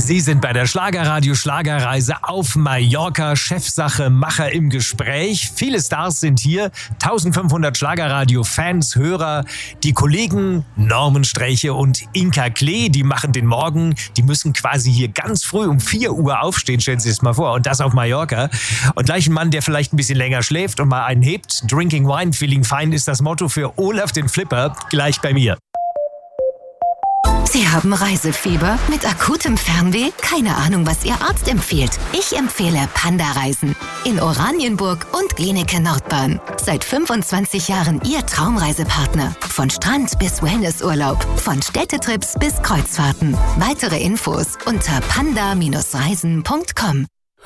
Sie sind bei der Schlagerradio Schlagerreise auf Mallorca. Chefsache, Macher im Gespräch. Viele Stars sind hier. 1500 Schlagerradio-Fans, Hörer. Die Kollegen Norman Sträche und Inka Klee, die machen den Morgen. Die müssen quasi hier ganz früh um 4 Uhr aufstehen, stellen Sie es mal vor. Und das auf Mallorca. Und gleich ein Mann, der vielleicht ein bisschen länger schläft und mal einen hebt. Drinking wine, feeling fine ist das Motto für Olaf den Flipper. Gleich bei mir. Sie haben Reisefieber mit akutem Fernweh? Keine Ahnung, was Ihr Arzt empfiehlt. Ich empfehle Panda-Reisen in Oranienburg und Glienicke Nordbahn. Seit 25 Jahren Ihr Traumreisepartner. Von Strand bis Wellnessurlaub, von Städtetrips bis Kreuzfahrten. Weitere Infos unter panda-reisen.com.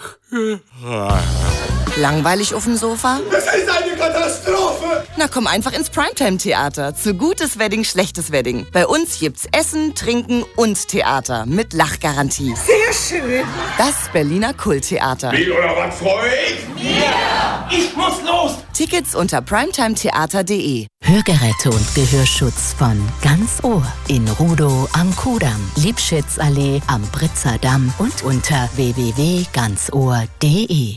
Langweilig auf dem Sofa? Das ist eine Katastrophe! Na komm einfach ins Primetime-Theater. Zu gutes Wedding, schlechtes Wedding. Bei uns gibt's Essen, Trinken und Theater mit Lachgarantie. Sehr schön! Das Berliner Kulttheater. Wie oder was, Freund? Ja! Ich muss los! Tickets unter primetimetheater.de. Hörgeräte und Gehörschutz von Ganz Ohr in Rudow am Kudamm, Liebschitzallee am Britzer Damm und unter www.ganzohr.de.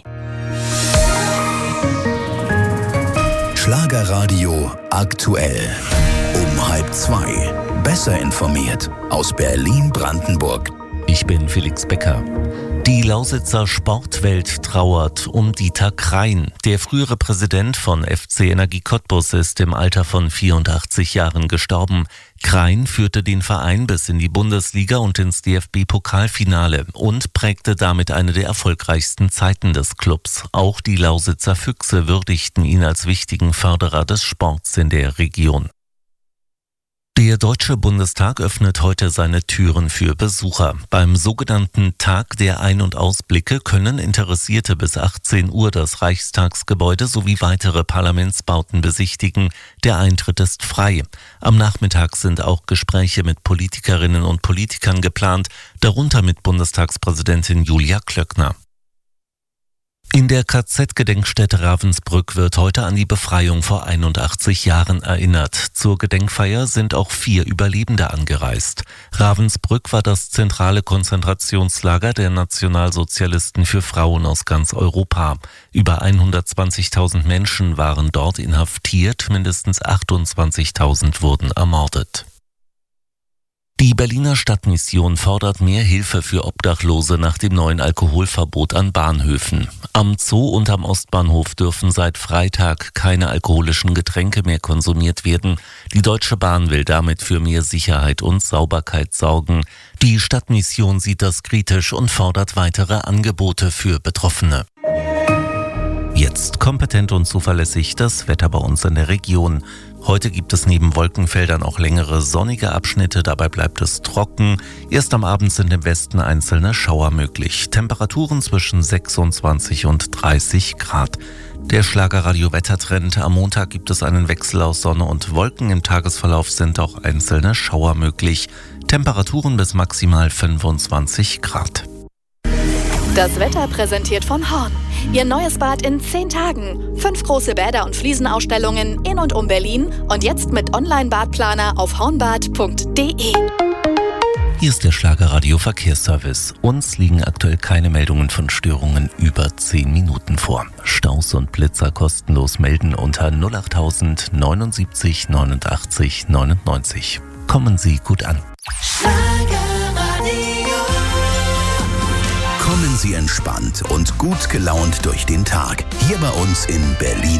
Schlagerradio aktuell. Um 1:30. Besser informiert aus Berlin-Brandenburg. Ich bin Felix Becker. Die Lausitzer Sportwelt trauert um Dieter Krain. Der frühere Präsident von FC Energie Cottbus ist im Alter von 84 Jahren gestorben. Krain führte den Verein bis in die Bundesliga und ins DFB-Pokalfinale und prägte damit eine der erfolgreichsten Zeiten des Clubs. Auch die Lausitzer Füchse würdigten ihn als wichtigen Förderer des Sports in der Region. Der Deutsche Bundestag öffnet heute seine Türen für Besucher. Beim sogenannten Tag der Ein- und Ausblicke können Interessierte bis 18 Uhr das Reichstagsgebäude sowie weitere Parlamentsbauten besichtigen. Der Eintritt ist frei. Am Nachmittag sind auch Gespräche mit Politikerinnen und Politikern geplant, darunter mit Bundestagspräsidentin Julia Klöckner. In der KZ-Gedenkstätte Ravensbrück wird heute an die Befreiung vor 81 Jahren erinnert. Zur Gedenkfeier sind auch 4 Überlebende angereist. Ravensbrück war das zentrale Konzentrationslager der Nationalsozialisten für Frauen aus ganz Europa. Über 120.000 Menschen waren dort inhaftiert, mindestens 28.000 wurden ermordet. Die Berliner Stadtmission fordert mehr Hilfe für Obdachlose nach dem neuen Alkoholverbot an Bahnhöfen. Am Zoo und am Ostbahnhof dürfen seit Freitag keine alkoholischen Getränke mehr konsumiert werden. Die Deutsche Bahn will damit für mehr Sicherheit und Sauberkeit sorgen. Die Stadtmission sieht das kritisch und fordert weitere Angebote für Betroffene. Jetzt kompetent und zuverlässig das Wetter bei uns in der Region. Heute gibt es neben Wolkenfeldern auch längere sonnige Abschnitte, dabei bleibt es trocken. Erst am Abend sind im Westen einzelne Schauer möglich. Temperaturen zwischen 26 und 30 Grad. Der Schlagerradio-Wettertrend: Am Montag gibt es einen Wechsel aus Sonne und Wolken. Im Tagesverlauf sind auch einzelne Schauer möglich. Temperaturen bis maximal 25 Grad. Das Wetter präsentiert von Horn. Ihr neues Bad in 10 Tagen. 5 große Bäder und Fliesenausstellungen in und um Berlin. Und jetzt mit Online-Badplaner auf hornbad.de. Hier ist der Schlagerradio Verkehrsservice. Uns liegen aktuell keine Meldungen von Störungen über 10 Minuten vor. Staus und Blitzer kostenlos melden unter 08000 79 89 99. Kommen Sie gut an. Kommen Sie entspannt und gut gelaunt durch den Tag. Hier bei uns in Berlin.